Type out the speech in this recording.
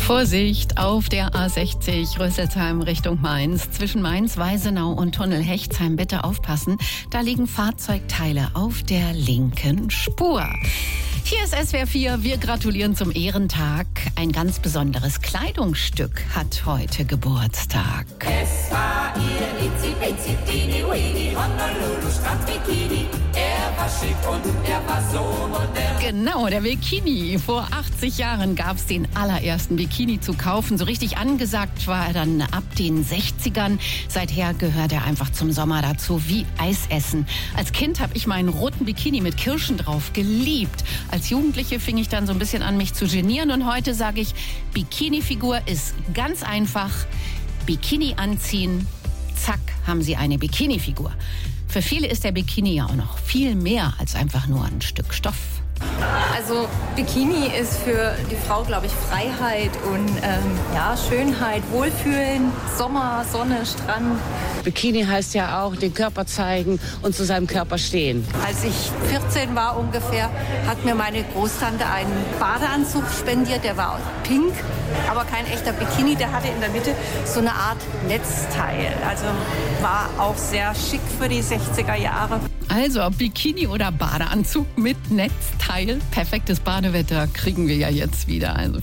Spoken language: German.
Vorsicht auf der A60 Rüsselsheim Richtung Mainz. Zwischen Mainz, Weisenau und Tunnel Hechtsheim bitte aufpassen. Da liegen Fahrzeugteile auf der linken Spur. Hier ist SWR 4. Wir gratulieren zum Ehrentag. Ein ganz besonderes Kleidungsstück hat heute Geburtstag. Es war ihr Itzi-Bitzi-Teeny-Weeny Honolulu-Strand-Bikini. Er war schick und er war so modern. Genau, der Bikini. Vor 80 Jahren gab es den allerersten Bikini zu kaufen. So richtig angesagt war er dann ab den 60ern. Seither gehört er einfach zum Sommer dazu, wie Eisessen. Als Kind habe ich meinen roten Bikini mit Kirschen drauf geliebt. Als Jugendliche fing ich dann so ein bisschen an, mich zu genieren. Und heute sage ich, Bikini-Figur ist ganz einfach. Bikini anziehen, zack, haben Sie eine Bikini-Figur. Für viele ist der Bikini ja auch noch viel mehr als einfach nur ein Stück Stoff. Also Bikini ist für die Frau, glaube ich, Freiheit und Schönheit, Wohlfühlen, Sommer, Sonne, Strand. Bikini heißt ja auch den Körper zeigen und zu seinem Körper stehen. Als ich 14 war ungefähr, hat mir meine Großtante einen Badeanzug spendiert, der war pink, aber kein echter Bikini, der hatte in der Mitte so eine Art Netzteil. Also war auch sehr schick für die 60er Jahre. Also ob Bikini oder Badeanzug mit Netzteil, perfektes Badewetter kriegen wir ja jetzt wieder. Also